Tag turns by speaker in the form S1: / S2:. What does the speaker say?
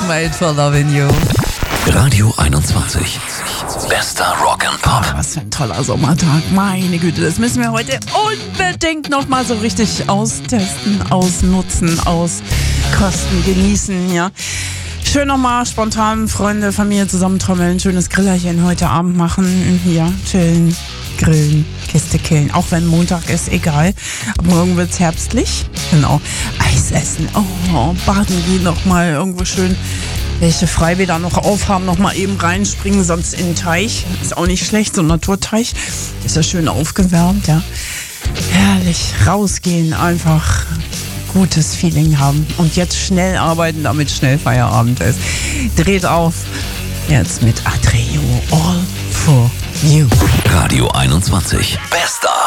S1: Made for Loving You.
S2: Radio 21. Bester Rock'n'Pop.
S1: Was für ein toller Sommertag. Meine Güte, das müssen wir heute unbedingt nochmal so richtig austesten, ausnutzen, auskosten, genießen, ja. Schön nochmal spontan Freunde, Familie zusammentrommeln, schönes Grillerchen heute Abend machen. Ja, chillen, grillen, Kiste killen. Auch wenn Montag ist, egal. Ab morgen wird's herbstlich. Genau. Eis essen. Oh, baden gehen nochmal irgendwo schön. Welche Freibäder noch aufhaben, nochmal eben reinspringen, sonst in den Teich. Ist auch nicht schlecht, so ein Naturteich. Ist ja schön aufgewärmt, ja. Herrlich. Rausgehen, einfach gutes Feeling haben. Und jetzt schnell arbeiten, damit schnell Feierabend ist. Dreht auf. Jetzt mit Atreo. All for You.
S2: Radio 21. Bester